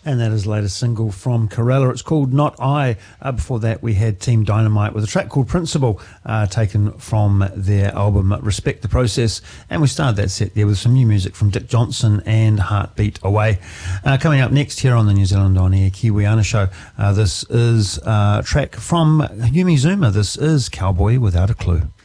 And that is the latest single from Corella. It's called Not I. Before that, we had Team Dynamite with a track called Principle, taken from their album Respect the Process. And we started that set there with some new music from Dick Johnson and Heartbeat Away. Coming up next here on the New Zealand On Air Kiwiana Show, this is a track from Yumi Zuma. This is Cowboy Without a Clue.